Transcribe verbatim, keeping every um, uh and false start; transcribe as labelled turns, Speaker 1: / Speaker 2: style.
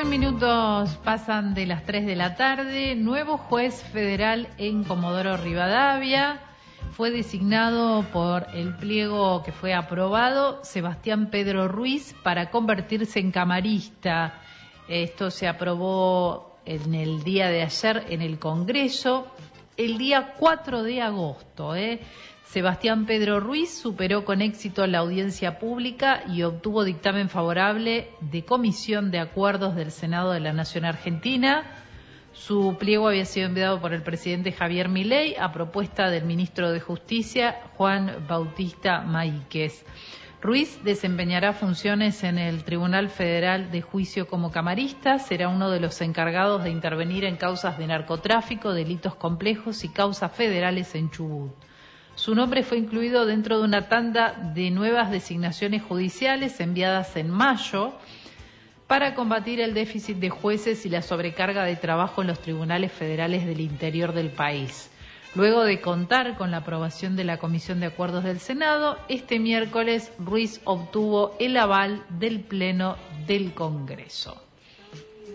Speaker 1: veintiún minutos pasan de las tres de la tarde. Nuevo juez federal en Comodoro Rivadavia. Fue designado por el pliego que fue aprobado Sebastián Pedro Ruiz para convertirse en camarista. Esto se aprobó en el día de ayer en el Congreso, el día cuatro de agosto. ¿eh? Sebastián Pedro Ruiz superó con éxito la audiencia pública y obtuvo dictamen favorable de Comisión de Acuerdos del Senado de la Nación Argentina. Su pliego había sido enviado por el presidente Javier Milei a propuesta del ministro de Justicia, Juan Bautista Maíquez. Ruiz desempeñará funciones en el Tribunal Federal de Juicio como camarista, será uno de los encargados de intervenir en causas de narcotráfico, delitos complejos y causas federales en Chubut. Su nombre fue incluido dentro de una tanda de nuevas designaciones judiciales enviadas en mayo para combatir el déficit de jueces y la sobrecarga de trabajo en los tribunales federales del interior del país. Luego de contar con la aprobación de la Comisión de Acuerdos del Senado, este miércoles Ruiz obtuvo el aval del Pleno del Congreso.